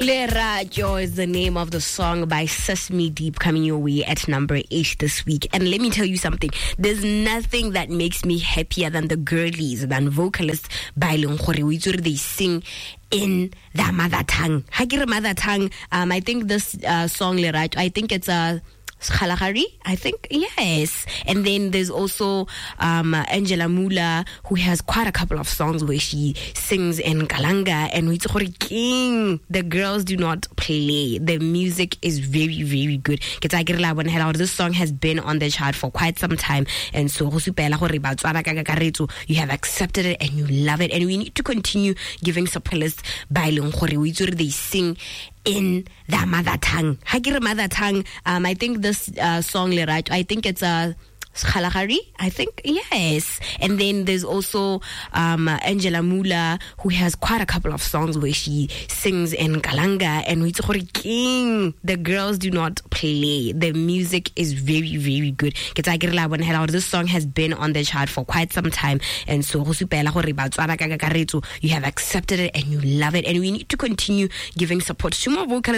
Lerato is the name of the song by Sesame Deep, coming your way at number 8 this week. And let me tell you something. There's nothing that makes me happier than the girlies, than vocalists by Longkhore. They sing in their mother tongue. Hagir mother tongue. I think this song, Lerato, I think it's a Kgalagadi, I think, yes. And then there's also Angela Mula, who has quite a couple of songs where she sings in Kalanga and King. The girls do not play. The music is very, very good. This song has been on the chart for quite some time, and so you have accepted it and you love it, and we need to continue giving support by Longkhore. They sing in their mother tongue. Hagir mother tongue. I think this song, Lerato, I think it's a Kgalagadi, I think, yes. And then there's also Angela Mula, who has quite a couple of songs where she sings in Kalanga and King. The girls do not play. The music is very, very good. This song has been on the chart for quite some time, and so you have accepted it and you love it, and we need to continue giving support to more vocalists